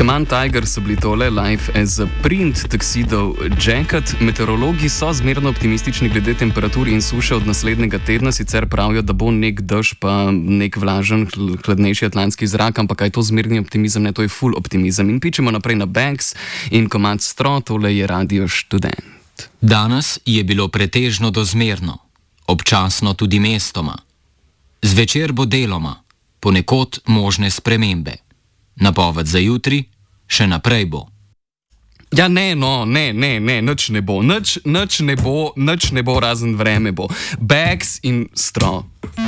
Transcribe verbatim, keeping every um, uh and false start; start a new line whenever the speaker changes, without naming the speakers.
Command Tiger so bili tole, Life as a Print, Tuxedo Jacket. Meteorologi so zmerno optimistični glede temperatur in suše od naslednjega tedna, sicer pravijo, da bo nek dež pa nek vlažen, hladnejši atlantski zrak, ampak kaj to zmerni optimizem, ne, to je full optimizem. In pičemo naprej na Banks in Command Stro, tole je Radio Študent.
Danes je bilo pretežno do zmerno, občasno tudi mestoma. Zvečer bo deloma, ponekod možne spremembe. Napoved za jutri, še naprej bo.
Ja, ne, no, ne, ne, ne, nič ne bo, nič, nič ne bo, nič ne bo, razen vreme bo. Bags in Stro.